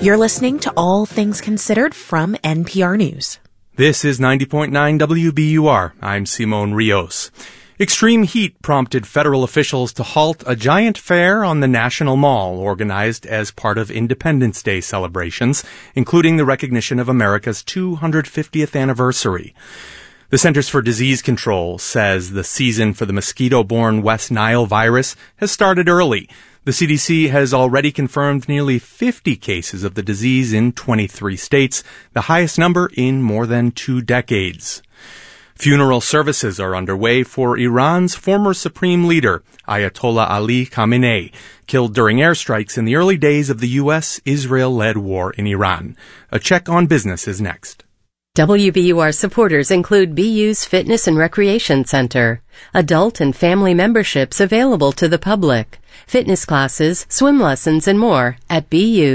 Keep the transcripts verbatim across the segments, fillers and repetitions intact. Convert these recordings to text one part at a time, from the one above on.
You're listening to All Things Considered from N P R News. This is ninety point nine W B U R. I'm Simone Rios. Extreme heat prompted federal officials to halt a giant fair on the National Mall organized as part of Independence Day celebrations, including the recognition of America's two hundred fiftieth anniversary. The Centers for Disease Control says the season for the mosquito-borne West Nile virus has started early. The C D C has already confirmed nearly fifty cases of the disease in twenty-three states, the highest number in more than two decades. Funeral services are underway for Iran's former supreme leader, Ayatollah Ali Khamenei, killed during airstrikes in the early days of the U S Israel-led war in Iran. A check on business is next. W B U R supporters include B U's Fitness and Recreation Center, adult and family memberships available to the public, fitness classes, swim lessons, and more at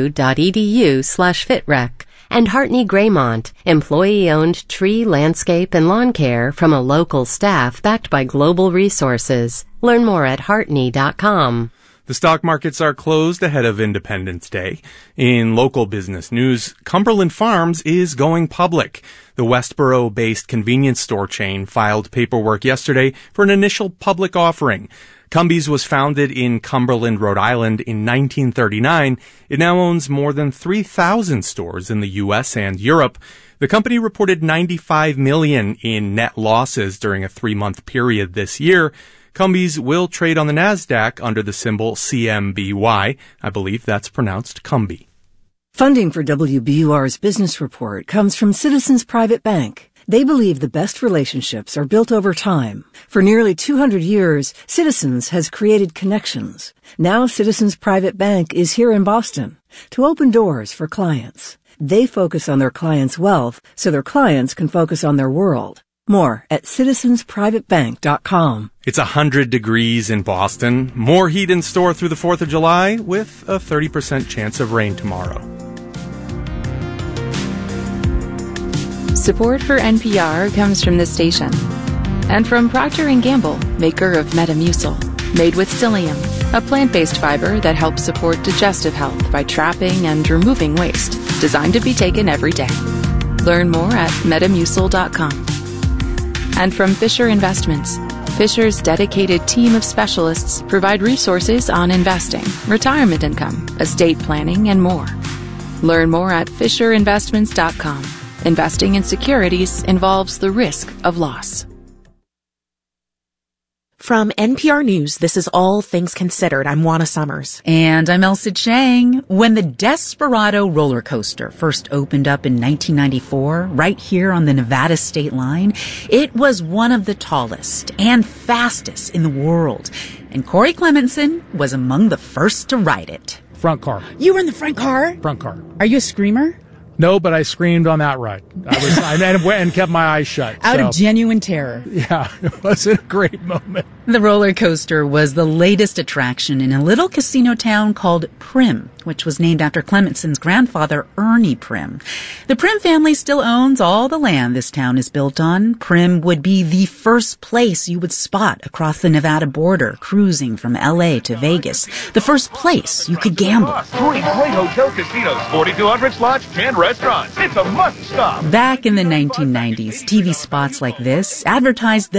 bu.edu slash fitrec, and Hartney Graymont, employee-owned tree, landscape, and lawn care from a local staff backed by global resources. Learn more at hartney dot com. The stock markets are closed ahead of Independence Day. In local business news, Cumberland Farms is going public. The Westboro-based convenience store chain filed paperwork yesterday for an initial public offering. Cumbies was founded in Cumberland, Rhode Island in nineteen thirty-nine. It now owns more than three thousand stores in the U S and Europe. The company reported ninety-five million dollars in net losses during a three-month period this year. Cumbies will trade on the NASDAQ under the symbol C M B Y. I believe that's pronounced Cumby. Funding for W B U R's Business Report comes from Citizens Private Bank. They believe the best relationships are built over time. For nearly two hundred years, Citizens has created connections. Now Citizens Private Bank is here in Boston to open doors for clients. They focus on their clients' wealth so their clients can focus on their world. More at citizens private bank dot com. It's one hundred degrees in Boston. More heat in store through the fourth of July with a thirty percent chance of rain tomorrow. Support for N P R comes from this station and from Procter and Gamble, maker of Metamucil, made with psyllium, a plant-based fiber that helps support digestive health by trapping and removing waste, designed to be taken every day. Learn more at metamucil dot com. And from Fisher Investments. Fisher's dedicated team of specialists provide resources on investing, retirement income, estate planning, and more. Learn more at fisher investments dot com. Investing in securities involves the risk of loss. From N P R News, this is All Things Considered. I'm Juana Summers. And I'm Elsa Chang. When the Desperado roller coaster first opened up in nineteen ninety-four, right here on the Nevada state line, it was one of the tallest and fastest in the world. And Corey Clementson was among the first to ride it. Front car. You were in the front car? Front car. Are you a screamer? No, but I screamed on that ride. I was, I and, and kept my eyes shut. Out so. of genuine terror. Yeah, it was a great moment. The roller coaster was the latest attraction in a little casino town called Primm, which was named after Clemenson's grandfather, Ernie Primm. The Primm family still owns all the land this town is built on. Primm would be the first place you would spot across the Nevada border, cruising from L A to Vegas. The first place you could gamble. Three great hotel casinos, forty-two hundred slots, ten restaurants. It's a must stop. Back in the nineteen nineties, T V spots like this advertised the